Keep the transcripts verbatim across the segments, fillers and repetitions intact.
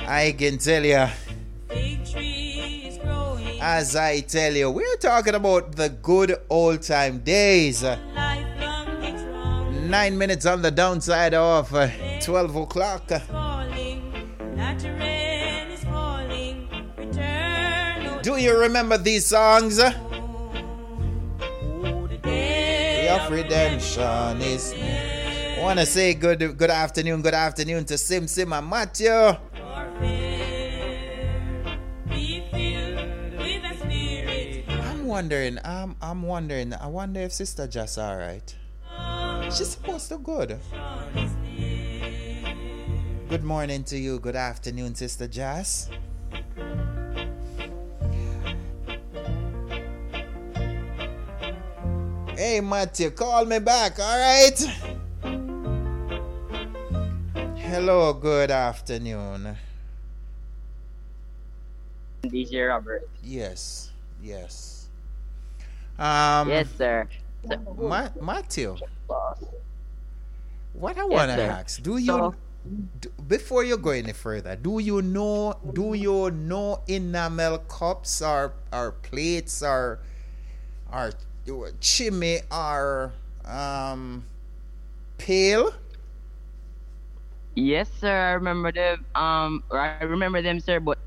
I can tell you, as I tell you, we're talking about the good old time days. Nine minutes on the downside of uh, twelve o'clock. Do you remember these songs? Day of redemption is. I want to say good good afternoon, good afternoon to Sim Sim and Matthew. I'm wondering, I'm I'm wondering, I wonder if Sister Jess alright. She's supposed to good. Good morning to you, good afternoon, Sister Jess. Hey Matthew, call me back, alright? Hello, good afternoon. D J Robert. Yes, yes. Um, yes, sir. Ma- Matthew, what I want to yes, ask, do you, so, do, before you go any further, do you know, do you know enamel cups or, or plates or, or chimney or um, pail? Yes, sir. I remember them. Um, I remember them, sir. But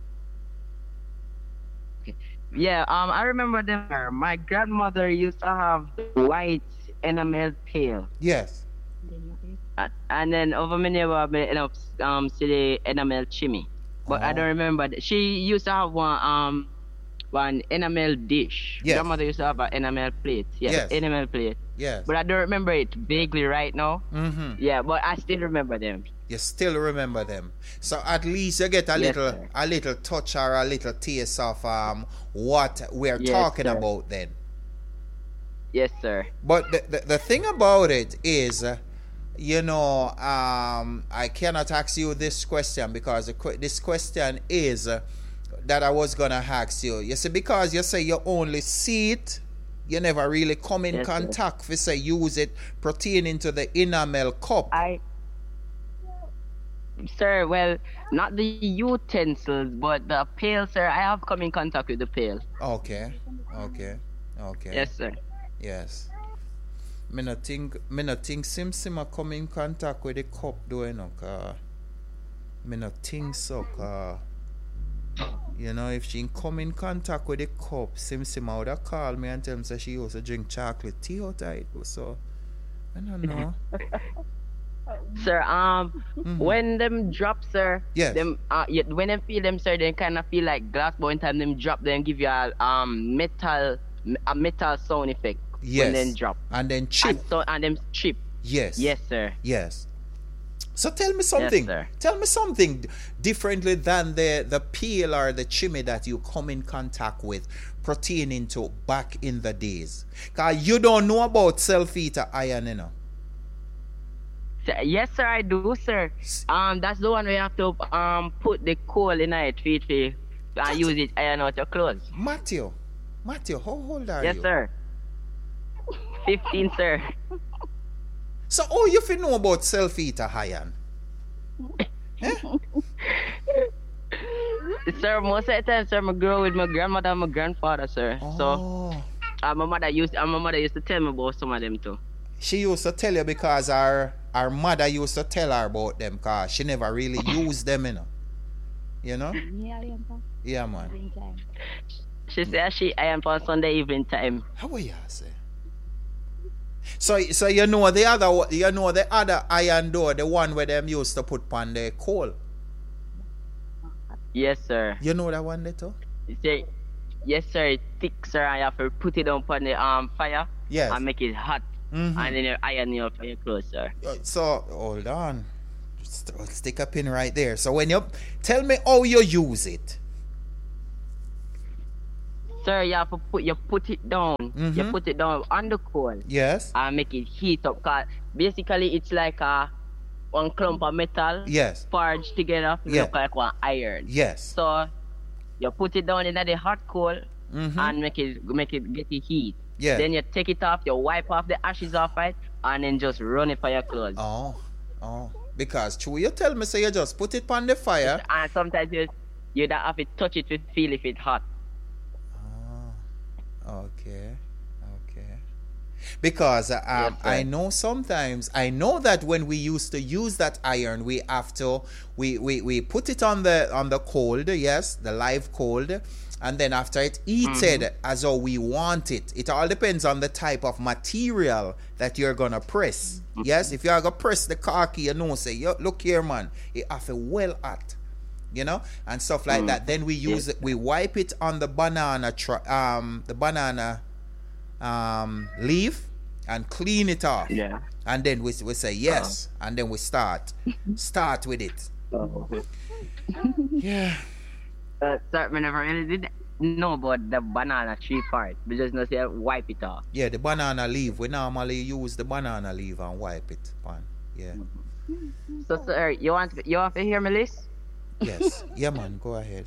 okay. yeah, um, I remember them. Sir. My grandmother used to have white enamel pail. Yes. Uh, and then over my neighbor, I end up um see the enamel chimney. But oh. I don't remember. She used to have one um one enamel dish. Yes. Grandmother used to have an enamel plate. Yeah, yes. Enamel plate. Yes. But I don't remember it vaguely right now. Mm-hmm. Yeah, but I still remember them. You still remember them. So at least you get a yes, little sir. a little touch or a little taste of um what we're yes, talking sir. about then. Yes, sir. But the, the, the thing about it is, uh, you know, um, I cannot ask you this question because the, this question is uh, that I was going to ask you. You see, because you say you only see it, you never really come in yes, contact for say use it pertaining to the enamel cup. I, sir, well, not the utensils, but the pail, sir. I have come in contact with the pail. Okay, okay, okay. Yes, sir. Yes. Me not think, me not think Sim Sim a come in contact with the cup though, you know, cause me not think so, cause you know, if she come in contact with the cup, Sim Sim would have called me and tell me that she used to drink chocolate tea out of it. So, I don't know. Sir, um, mm-hmm. when them drop, sir, yes. them, uh, when them feel them, sir, they kind of feel like glass, but one time them drop, then give you a um metal, a metal sound effect. Yes. When then drop. And then chip. And, so, and them chip. Yes. Yes, sir. Yes. So tell me something. Yes, sir. Tell me something differently than the, the peel or the chimney that you come in contact with pertaining to back in the days. Because you don't know about self-heater iron, you know. Yes, sir, I do, sir. Um, that's the one where you have to um put the coal in it, feed, feed, and use it iron out your clothes. Matthew, Matthew, how old are yes, you? Yes, sir. Fifteen, sir. So, oh, you feel know about self-heater iron? eh? Sir, most of the time, sir, I grew with my grandmother and my grandfather, sir. Oh. So, uh, my mother used, uh, my mother used to tell me about some of them too. She used to tell you because our our mother used to tell her about them because she never really used them, you know. You know? Yeah, man. She said she iron for Sunday evening time. How will you say? So, so you know the other, you know the other iron door, the one where them used to put on the coal. Yes, sir. You know that one there too? You say, yes, sir. It's thick, sir. And you have to put it on the um fire. Yes. And make it hot. Mm-hmm. And then you iron it for your clothes, sir. So hold on, just stick a pin right there. So when you tell me how you use it. Sir, you have to put you put it down. Mm-hmm. You put it down on the coal. Yes. And make it heat up. Cause basically it's like a one clump of metal. Yes. Forged together to yeah. look like one iron. Yes. So you put it down in the hot coal mm-hmm. and make it make it get it heat. Yeah. Then you take it off, you wipe off the ashes off it, and then just run it for your clothes. Oh. Oh. Because true, you tell me, say you just put it on the fire. And sometimes you you don't have to touch it to feel if it's hot. Oh, okay, okay. Because um, Yes, sir. I know sometimes, I know that when we used to use that iron, we have to, we, we, we put it on the on the cold, yes, the live cold, and then after it heated as how we want it. It all depends on the type of material that you're gonna press. Yes, if you're gonna press the khaki, you know, say, yo, look here, man, it have to well hot, you know, and stuff like that. Then we use it, we wipe it on the banana, tr- um, the banana um, leaf and clean it off. Yeah. And then we, we say yes, and then we start, start with it. Oh. Yeah. Uh, sir, I never really did know about the banana tree part. We just know say wipe it off. Yeah, the banana leaf. We normally use the banana leaf and wipe it on. Yeah. So, sir, you want you want to hear my list? Yes. Yeah, man. Go ahead.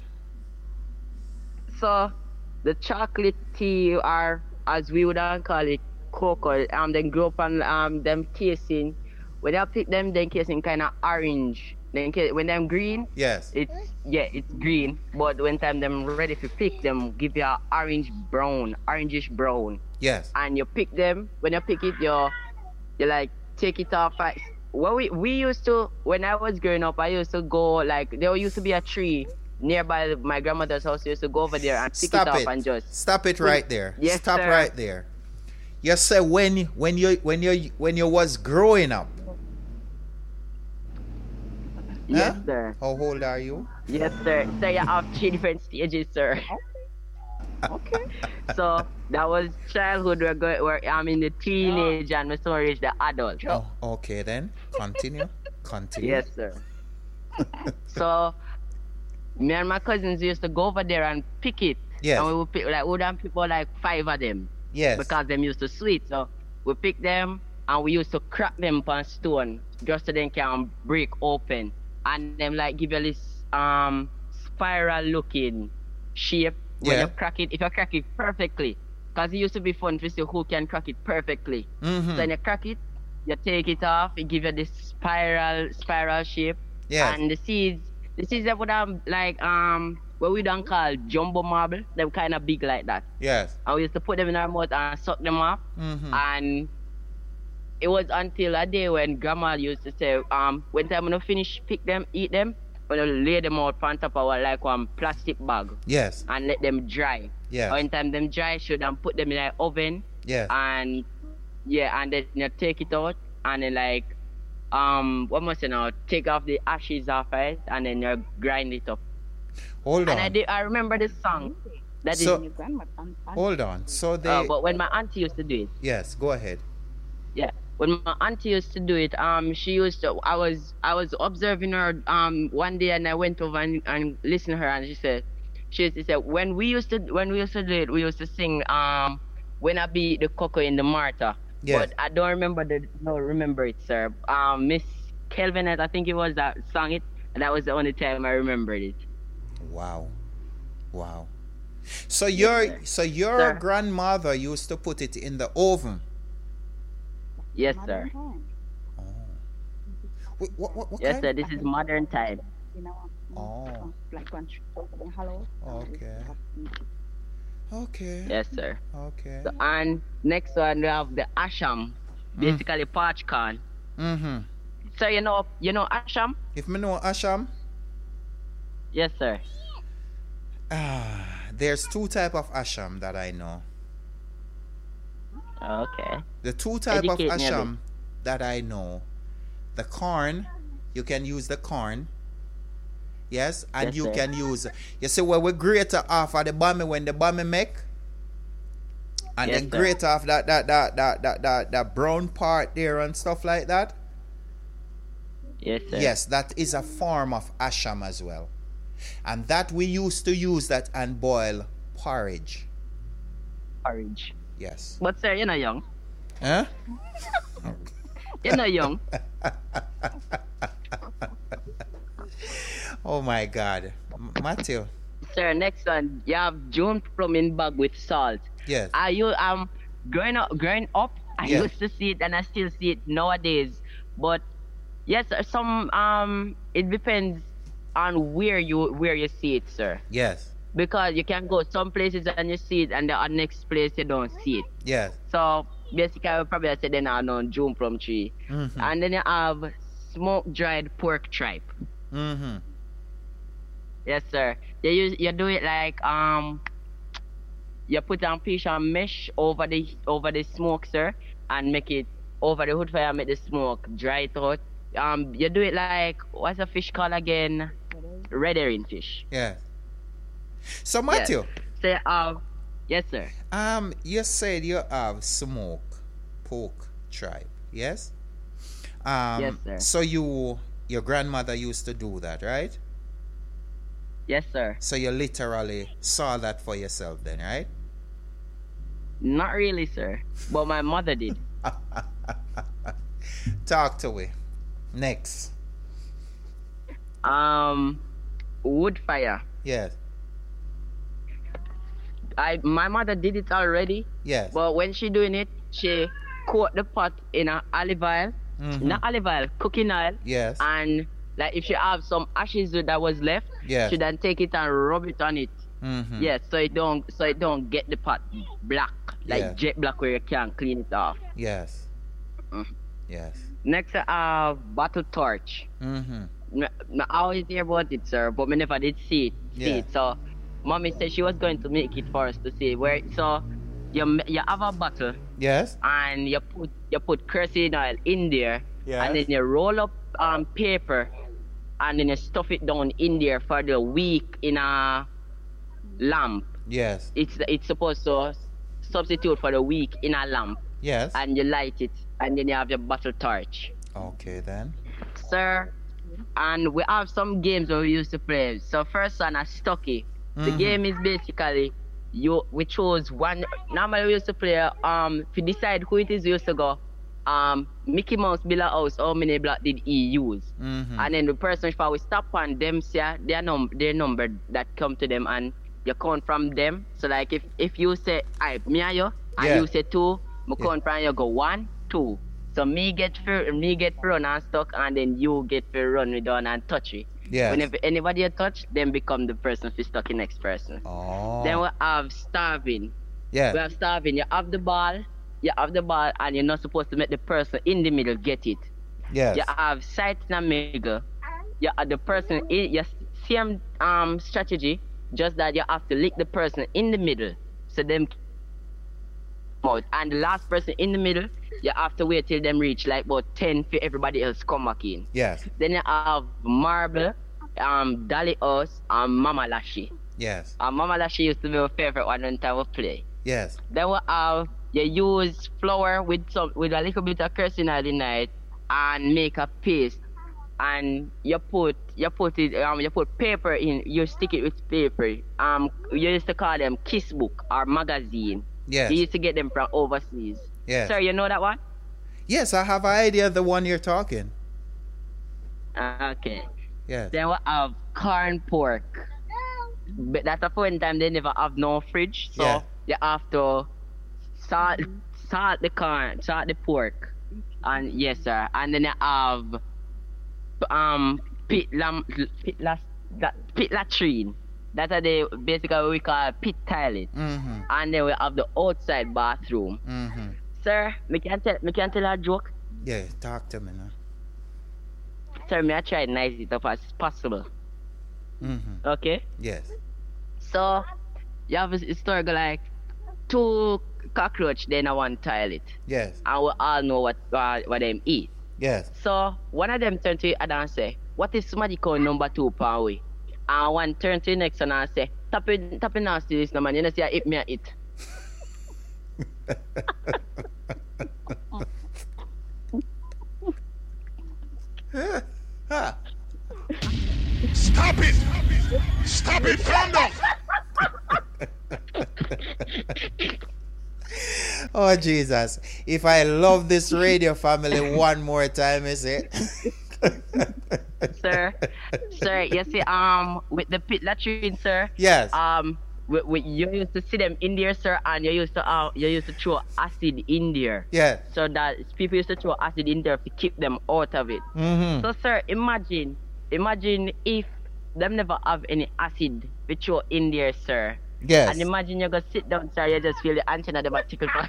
So, the chocolate tea, or as we would call it, cocoa, um, then grow up on um them casing. When you pick them, then casing kind of orange. Then ca- when them green, Yes. it's yeah, it's green. But when time them ready to pick them, give you a orange brown, orangish brown. Yes. And you pick them. When you pick it, you you like take it off. Like, what we we used to when I was growing up, I used to go like there used to be a tree nearby my grandmother's house. I used to go over there and pick Stop it off it. and just Stop it right there. Yes, Stop sir. right there. You say when when you when you when you was growing up. yes, Huh? sir. How old are you? Yes, sir. So you have three different stages, sir. Okay. So that was childhood. We're going. Where I'm in the teenage, and my story is the adult. Oh, okay then. Continue. Continue. Yes, sir. So me and my cousins used to go over there and pick it. Yes. And we would pick like we would have people like five of them. Yes. Because them used to sweet. So we pick them and we used to crack them on stone just so they can break open. And them like give you this um spiral looking shape when Yeah. you crack it. If you crack it perfectly. Because it used to be fun to see who can crack it perfectly. Mhm. So when you crack it, you take it off, it give you this spiral spiral shape. Yes. And the seeds the seeds that would have like um what we don't call jumbo marble, they're kinda big like that. Yes. And we used to put them in our mouth and suck them off. Mhm. And it was until a day when grandma used to say, um, when time when you finish pick them, eat them, when you lay them out on top of like one plastic bag Yes. and let them dry. Yes. Or in time them dry, should and put them in an oven Yes. and yeah, and then you take it out and then like um what must you know, take off the ashes off it and then you grind it up. Hold And I on. did I remember this song. That is So- Your grandmother. And, and Hold on. So they. uh, but when my auntie used to do it. Yes. Go ahead. Yeah, when my auntie used to do it, um, she used to. I was I was observing her um one day, and I went over and, and listened to her, and she said, she used to say when we used to when we used to do it, we used to sing um when I beat the cocoa in the mortar. Yes. But I don't remember the no remember it, sir. Um, Miss Kelvin, I think it was that sang it, and that was the only time I remembered it. Wow. Wow. So your so your Sir. grandmother used to put it in the oven. Yes, modern sir. time, Oh. Wait, what what, what Yes, kind? sir. This is modern time. you know. Oh. Like one street over there. Hello. Okay. Okay. Yes, sir. Okay. So, and next one we have the asham, basically parch corn. Mm-hmm. So you know you know asham? If me know Asham, Yes, sir. ah, there's two type of Asham that I know. Okay. The two type of Educate me a bit. Asham that I know, the corn, you can use the corn. Yes, and Yes, you sir. can use. You see, when we grate off of the bammy when the bammy make, and Yes, then sir. grate off that that that that that that, that brown part there and stuff like that. Yes, sir. Yes, that is a form of asham as well, and that we used to use that and boil porridge. Porridge. Yes. But sir, you're not young. Huh? You're not young. Oh my God, M- Matthew. Sir, next one, you have June plum in bag with salt. Yes. Are you um growing up growing up I Yeah. used to see it and I still see it nowadays. But Yes, sir. Some um, it depends on where you where you see it, sir. Yes. Because you can go some places and you see it, and the next place you don't see it. Yes. So basically, I would probably say then I know June plum tree, Mm-hmm. and then you have smoke dried pork tripe. Mm-hmm. Yes, sir. You use you do it like um, you put on piece of mesh over the over the smoke, sir, and make it over the wood fire. Make the smoke dry it out. Um, you do it like what's the fish called again? Red herring fish. Yes. So Matthew, Yes. So uh, yes, sir. um, you said you have smoke pork tripe, yes? Um, Yes, sir. So you, your grandmother used to do that, right? Yes, sir. So you literally saw that for yourself, then, right? Not really, sir. But my mother did. Talk to me. Next. Um, wood fire. Yes. I my mother did it already, Yes. but when she doing it, she coat the pot in a olive oil, Mhm. not olive oil, cooking oil, Yes. and like if she have some ashes that was left, Yes. she then take it and rub it on it. Mm-hmm. Yes, so it don't so it don't get the pot black like Yeah. jet black where you can't clean it off. Yes. Mm. Yes. Next, I have bottle torch. Mm-hmm. I I always hear about it, sir, but me never did see it. See Yeah. it. So, mommy said she was going to make it for us to see. Where so, you m- you have a bottle Yes. and you put you put kerosene oil in there, Yes. and then you roll up um paper, and then you stuff it down in there for the week in a lamp. Yes. It's it's supposed to substitute for the week in a lamp, Yes. and you light it, and then you have your bottle torch, Okay then. sir. And we have some games that we used to play. So first one is Stucky. The Mhm. game is basically you we chose one. Normally we used to play um to decide who it is we used to go. Um Mickey Mouse build a house, how many block did he use? Mm-hmm. And then the person if I will stop on them say their num their number that come to them and you count from them. So like if if you say I me and you and Yeah. you say two, me Yeah. count from you go one, two. So me get for me get for run and stuck, and then you get for run with on and touch it. Yes. Whenever anybody you touch, then become the person who stuck in next person. Oh. Then we have starving. Yeah. We have starving. You have the ball, you have the ball, and you're not supposed to make the person in the middle get it. Yes. You have sight in the middle. You have the person in your same um strategy, just that you have to lick the person in the middle. So them out. And the last person in the middle, you have to wait till them reach like about ten for everybody else come back in. Yes. Then you have Marble, um, Dolly House, and Mama Lashy. Yes. And Mama Lashy used to be my favorite one when time we play. Yes. Then we have you use flour with some with a little bit of kerosene in it and make a paste. And you put you put it um you put paper in, you stick it with paper. Um you used to call them kiss book or magazine. Yes. You used to get them from overseas. Yes. Sir, you know that one? Yes, I have an idea of the one you're talking. Uh, okay. Yes. Then we have corn pork. But that's a point in time they never have no fridge. So Yeah. you have to salt salt the corn, salt the pork. And yes sir. And then you have um pit lam pit las that pit latrine. That's what they basically what we call pit toilet. Mm-hmm. And then we have the outside bathroom. Mm-hmm. Sir, me can tell me can tell a joke. Yeah, talk to me now. Sir, me I try nice it up as possible. Mm-hmm. Okay? Yes. So you have a story go like two cockroach then a one toilet. Yes. And we all know what uh, what them eat. Yes. So one of them turn to the other and say, what is somebody called number two pound way? And one turn to the next one and say, tap it tap it nasty this no man, you know see I eat me I eat. Ha. Stop it! Stop it! Calm down! Oh Jesus! If I love this radio family one more time, is it? Sir, sir, you see um with the pit latrine, sir. Yes. Um we, we, you used to see them in there, sir, and you used to uh, you used to throw acid in there. Yeah. So that people used to throw acid in there to keep them out of it. Mm-hmm. So, sir, imagine, imagine if them never have any acid to throw in there, sir. Yes. And imagine you go sit down, sir, you just feel the antenna them a tickle for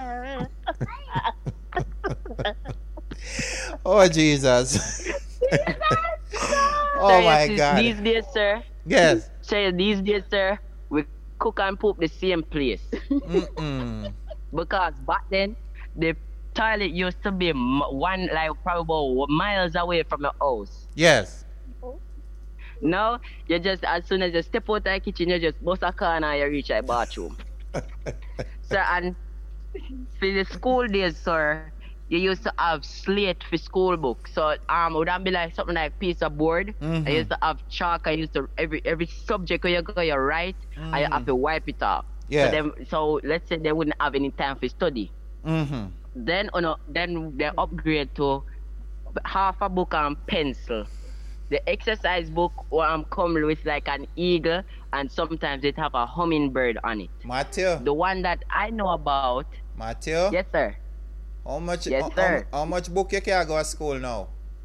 Oh, Jesus. Oh, Sir, my you see, God. These days, sir, Yes. sir, these days, sir, we cook and poop the same place. Mm-mm. Because back then, the toilet used to be m- one, like, probably about miles away from your house. Yes. Now, you just, as soon as you step out of the kitchen, you just bust a corner and you reach a bathroom. Sir, and for the school days, sir, you used to have slate for school book. So um would that be like something like piece of board? Mhm. I used to have chalk. I used to every every subject where you go, you write, and you have to wipe it off. Yeah. So them, so let's say they wouldn't have any time for study. Mm-hmm. Then you know, then they upgrade to half a book and pencil. The exercise book um come with like an eagle, and sometimes it have a hummingbird on it. Matthew. The one that I know about, Matthew. yes sir. How much? Yes, how, sir. How, how much book you can go to school now?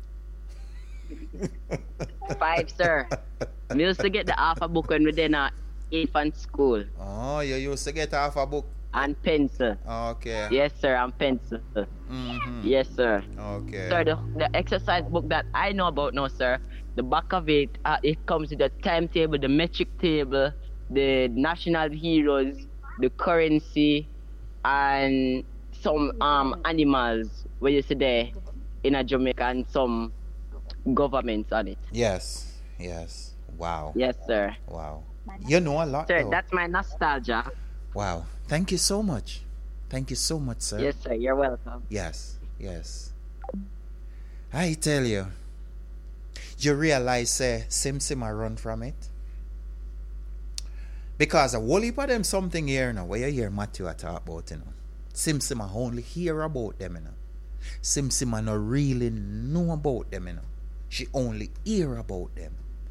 Five, sir. We used to get the half a book when we were in a infant school. Oh, you used to get half a book. And pencil. Okay. Yes, sir, and pencil. Mm-hmm. Yes, sir. Okay. Sir, the, the exercise book that I know about now, sir, the back of it, uh, it comes with the timetable, the metric table, the national heroes, the currency, and some um animals where you see there in a Jamaica and some governments on it. Yes. Yes. Wow. Yes, sir. Wow. You know a lot, Sir, though. that's my nostalgia. Wow. Thank you so much. Thank you so much, sir. Yes, sir. You're welcome. Yes. Yes. I tell you, you realize, say, Sim Sim I run from it? Because a whole heap of them something here now, where you hear Matthew talk about, you know. Sim Sim I only hear about them, you know. Sim Sim I not really know about them, you know. She only hear about them.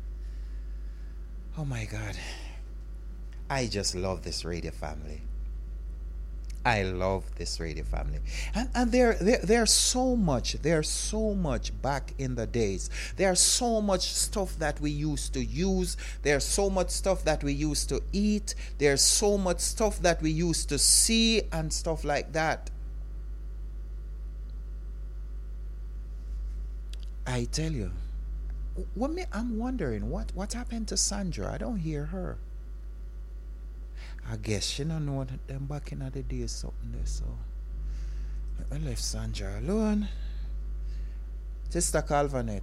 Oh my God. I just love this radio family. I love this radio family. And and there, there there's so much, there's so much back in the days. There's so much stuff that we used to use. There's so much stuff that we used to eat. There's so much stuff that we used to see and stuff like that. I tell you, what me, I'm wondering what what happened to Sandra. I don't hear her. I guess she don't know that them back in the day something there, so I left Sandra alone. Sister Calvanet.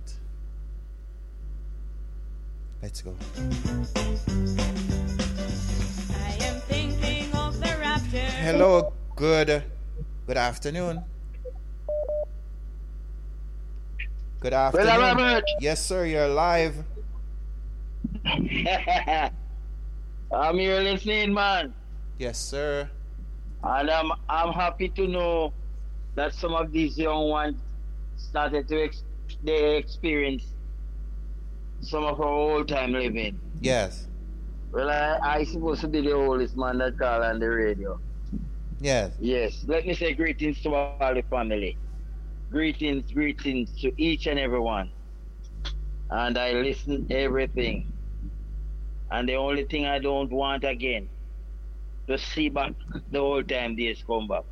Let's go. I am thinking of the rapture. Hello, good good afternoon. Good afternoon. Brother Robert. Yes, sir, you're live. I'm here listening, man. Yes, sir. And I'm, I'm happy to know that some of these young ones started to ex- they experience some of our old time living. Yes. Well, I, I supposed to be the oldest man that call on the radio. Yes. Yes. Let me say greetings to all the family. Greetings, greetings to each and every one. And I listen everything. And the only thing I don't want again, to see back the old time days come back.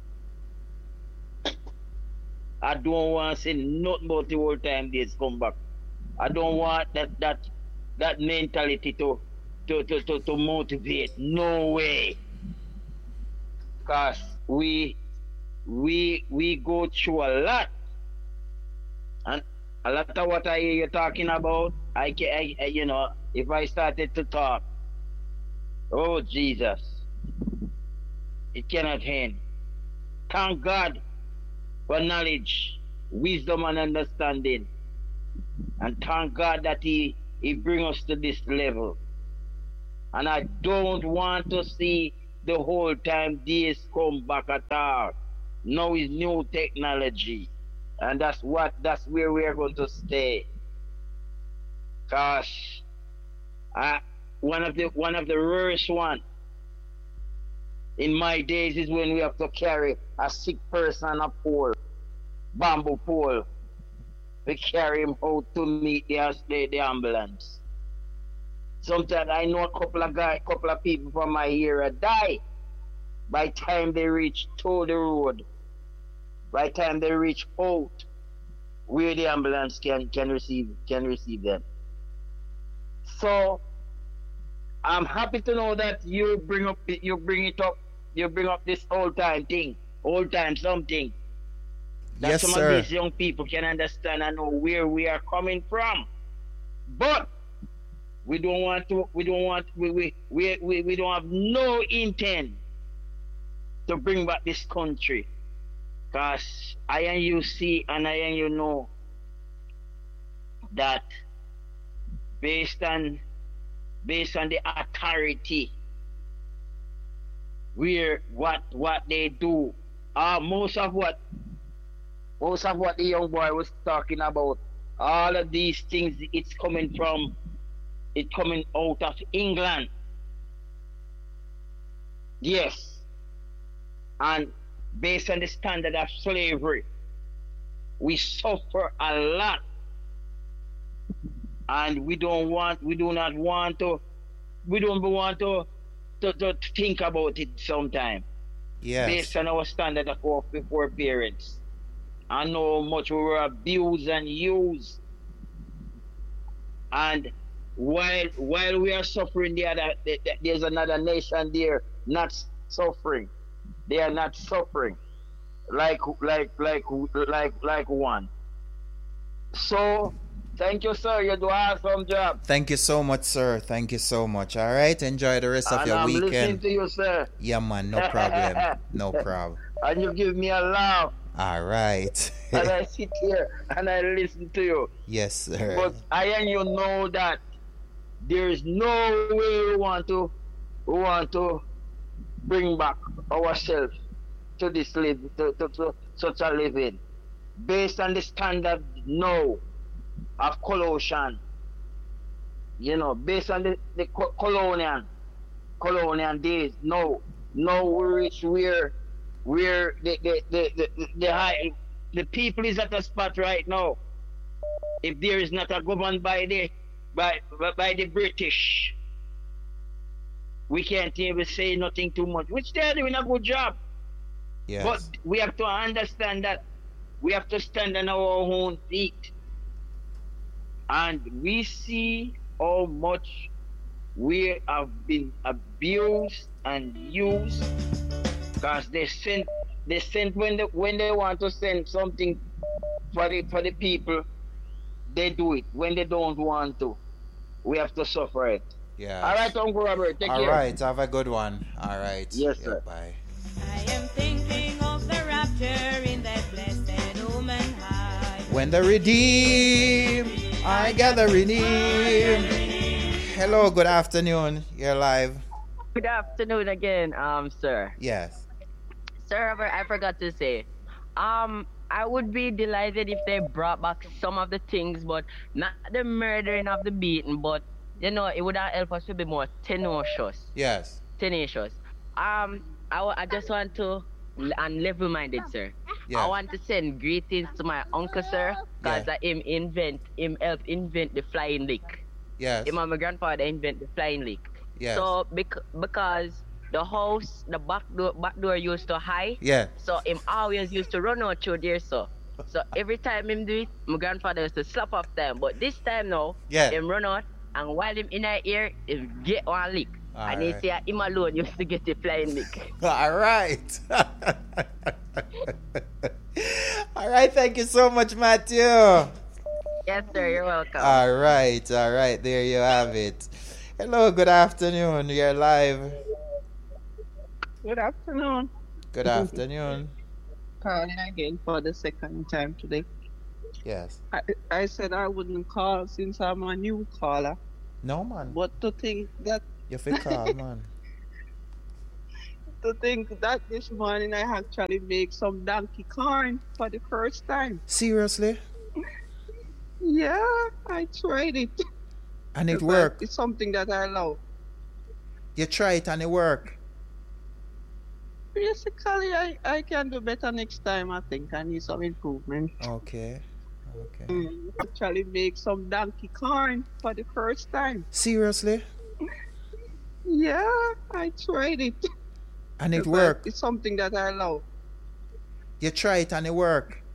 I don't want to see nothing about the old time days come back. I don't want that that that mentality to to, to, to, to motivate. No way. Because we we we go through a lot. And a lot of what I hear you talking about, I can I, I, you know, if I started to talk, oh Jesus, it cannot end. Thank God for knowledge, wisdom, and understanding. And thank God that He He bring us to this level. And I don't want to see the whole time days come back at all. Now is new technology. And that's what that's where we are going to stay. Cause I one of the one of the rarest one in my days is when we have to carry a sick person on a pole, bamboo pole. We carry him out to meet the, the, the ambulance. Sometimes I know a couple of guys, couple of people from my area die by time they reach to the road. By time they reach out where the ambulance can, can receive can receive them. So I'm happy to know that you bring up you bring it up you bring up this old time thing, old time something. That Yes, some sir. of these young people can understand and know where we are coming from. But we don't want to we don't want we we, we, we, we don't have no intent to bring back this country. Because I and you see and I and you know that based on based on the authority where what what they do, uh most of what most of what the young boy was talking about, all of these things it's coming from it coming out of England. Yes. And based on the standard of slavery, we suffer a lot. And we don't want we do not want to we don't want to to, to think about it sometime. Yes. Based on our standard of our before parents. I know how much we were abused and used. And while while we are suffering, the other, there's another nation there not suffering. They are not suffering like like like like like one. So thank you, sir. You do an awesome job. Thank you so much, sir. Thank you so much. All right. Enjoy the rest of And your I'm listening weekend. to you, sir. Yeah, man. No problem. No problem. And you give me a laugh. All right. And I sit here and I listen to you. Yes, sir. But I and you know that there is no way we want to we want to bring back ourselves to this live to, to, to such a living based on the standard now of collusion. You know, based on the, the co- colonial colonial days. No, no we reach where where the the the the, the, the high the people is at a spot right now. If there is not a government by the by by the British, we can't even say nothing too much, which they are doing a good job. Yes. But we have to understand that we have to stand on our own feet. And we see how much we have been abused and used, because they send they send when they when they want to send something for the for the people, they do it. When they don't want to, we have to suffer it. Yeah. All right, Uncle Robert, take All care. right. Have a good one. All right. Yes, Yeah, sir. bye. I am thinking of the rapture in that blessed home and high. When the redeemed, I gather redeemed. Hello. Good afternoon. You're live. Good afternoon again, um, sir. Yes. Sir, Robert, I forgot to say, um, I would be delighted if they brought back some of the things, but not the murdering of the beaten, but you know, it would have helped us to be more tenacious. Yes. Tenacious. Um, I, wa- I just want to, and level-minded, sir. Yeah. I want to send greetings to my uncle, sir, because Yeah. him invent, him help invent the flying lick. Yes. Him and my grandfather invent the flying lick. Yes. So bec- because the house, the back door, back door used to high. Yeah. So him always used to run out through there, so. So every time him do it, my grandfather used to slap off them. But this time now, Yeah. him run out, and while him in our ear, him get one lick. And he Alright. say him alone used to get the flying lick. All right. All right. Thank you so much, Matthew. Yes, sir, you're welcome. All right. All right. There you have it. Hello. Good afternoon. You're live. Good afternoon. Good afternoon. Calling again for the second time today. Yes. I, I said I wouldn't call since I'm a new caller, No, man. but to think that You feel call, man. to think that this morning I actually make some donkey corn for the first time. Seriously? Yeah, I tried it. And it But worked. It's something that I love. You try it and it worked. Basically, I, I can do better next time, I think. I need some improvement. Okay. Okay. Mm, actually make some donkey corn for the first time. Seriously? Yeah, I tried it. And it But worked. It's something that I love. You try it and it worked.